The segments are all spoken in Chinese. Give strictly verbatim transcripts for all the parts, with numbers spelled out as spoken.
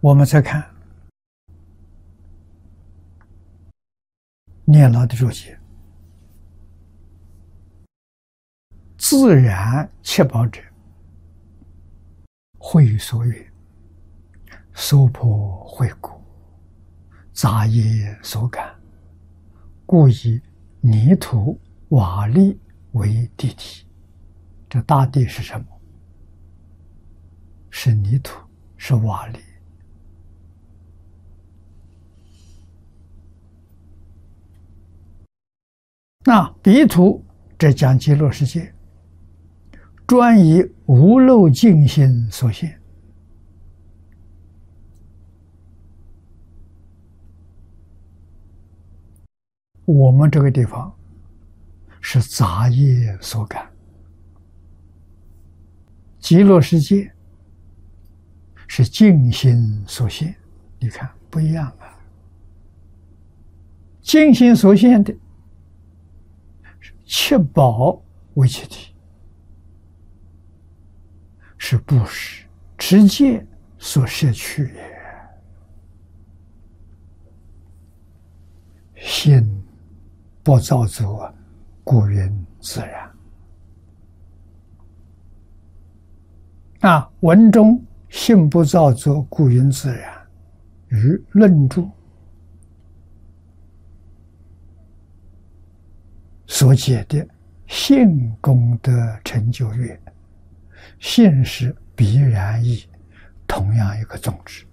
我们再看念老的注解：自然七宝者，会所缘，娑婆会故，杂业所感，故以泥土、瓦砾为地体。这大地是什么？是泥土，是瓦砾。那彼土这讲极乐世界，专以无漏净心所现。我们这个地方是杂业所感，极乐世界是净心所现。你看不一样啊！净心所现的是七宝为其体，是布施持戒所摄取也。心不造作，故云自然。啊，文中心不造作，故云自然，与论著所解的性功德成就乐，性是必然义，同样一个宗旨。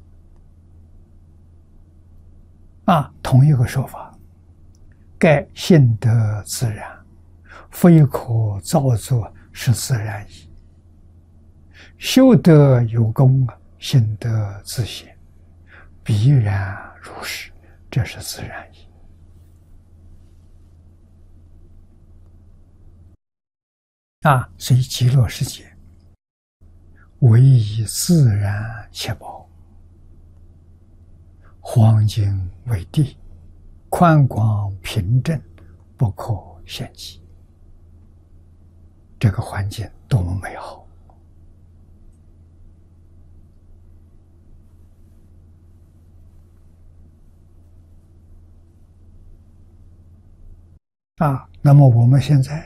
啊，同一个说法，盖性德自然，非可造作，是自然义。修德有功，性德自显，必然如是，这是自然义。啊，所以极乐世界唯以自然七宝，黄金为地，宽广平正，不可限极。这个环境多么美好！啊，那么我们现在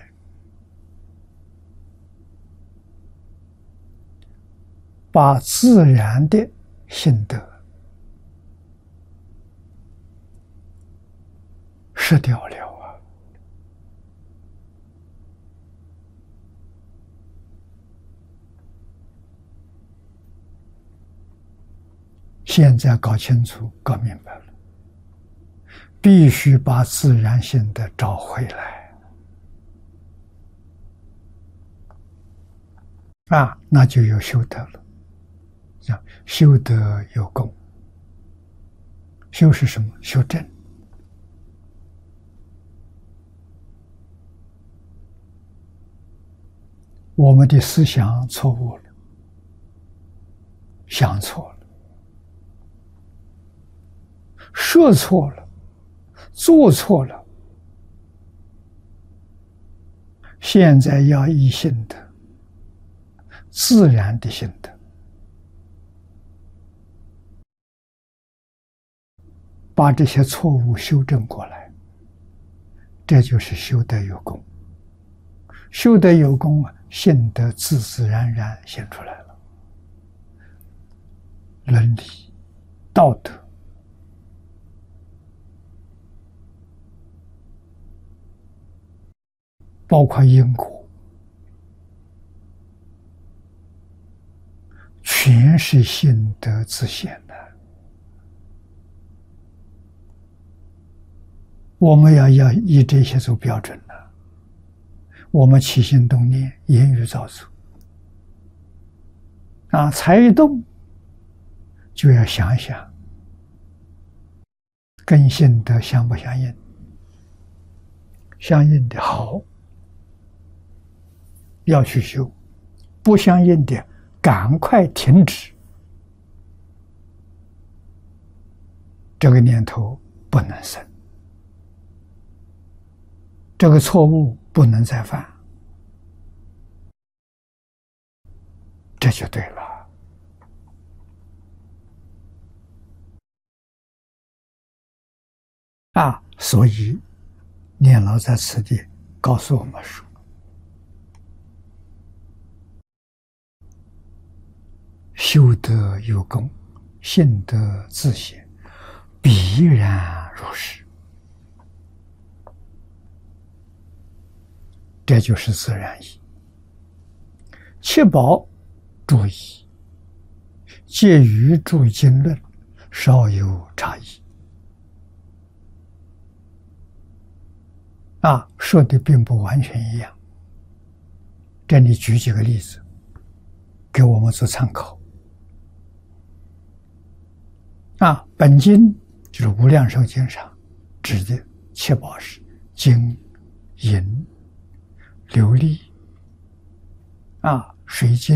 把自然的性德失掉了啊！现在搞清楚、搞明白了，必须把自然性德找回来啊，那就有修德了。讲修德有功，修是什么？修正。我们的思想错误了，想错了，说错了，做错了。现在要依性德，自然的性德，把这些错误修正过来，这就是修德有功。修德有功啊，性德自自然然显出来了。伦理、道德，包括因果，全是性德自显的。我们要要以这些做标准了。我们起心动念，言语造作，啊，才一动就要想一想，跟性德相不相应？相应的好，要去修；不相应的，赶快停止。这个念头不能生，这个错误不能再犯，这就对了。 所以念老在此地告诉我们说，修德有功，信德自显，必然如是。这就是自然义。七宝注意，介于诸经论稍有差异。啊，说的并不完全一样。这里举几个例子，给我们做参考。啊，本经就是无量寿经上指的七宝是金、银、琉璃、啊水晶。